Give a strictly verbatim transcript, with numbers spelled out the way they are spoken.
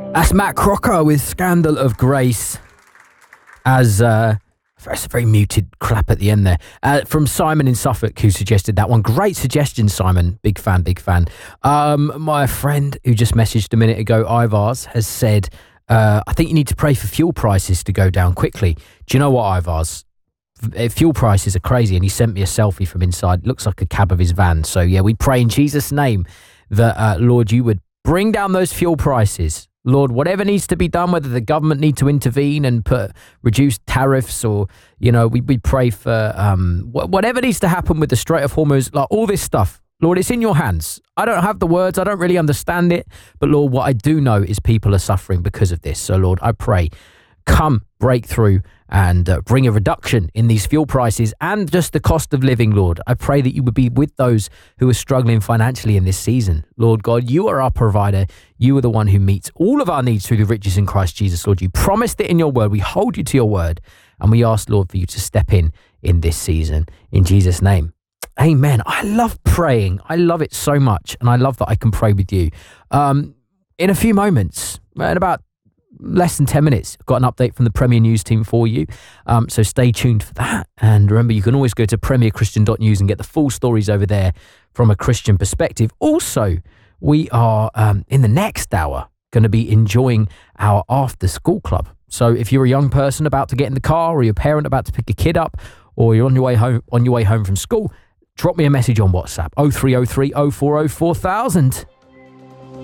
That's Matt Crocker with Scandal of Grace. As uh, that's a very muted clap at the end there. Uh, from Simon in Suffolk, who suggested that one. Great suggestion, Simon. Big fan, big fan. Um, my friend who just messaged a minute ago, Ivars, has said, uh, I think you need to pray for fuel prices to go down quickly. Do you know what, Ivars? Fuel prices are crazy, and he sent me a selfie from inside. It looks like a cab of his van. So yeah, we pray in Jesus' name that, uh, Lord, you would bring down those fuel prices. Lord, whatever needs to be done, whether the government need to intervene and put reduced tariffs, or, you know, we, we pray for um, wh- whatever needs to happen with the Strait of Hormuz, like all this stuff. Lord, it's in your hands. I don't have the words. I don't really understand it. But Lord, what I do know is people are suffering because of this. So Lord, I pray, come break through and uh, bring a reduction in these fuel prices and just the cost of living, Lord. I pray that you would be with those who are struggling financially in this season. Lord God, you are our provider. You are the one who meets all of our needs through the riches in Christ Jesus, Lord. You promised it in your word. We hold you to your word. And we ask, Lord, for you to step in in this season. In Jesus' name. Amen. I love praying. I love it so much. And I love that I can pray with you. Um, in a few moments, in about less than ten minutes, I've got an update from the Premier News team for you. Um, so stay tuned for that. And remember, you can always go to premier christian dot news and get the full stories over there from a Christian perspective. Also, we are um, in the next hour going to be enjoying our after school club. So if you're a young person about to get in the car, or you're a parent about to pick a kid up, or you're on your way home on your way home from school, drop me a message on WhatsApp oh three oh three oh four oh four thousand.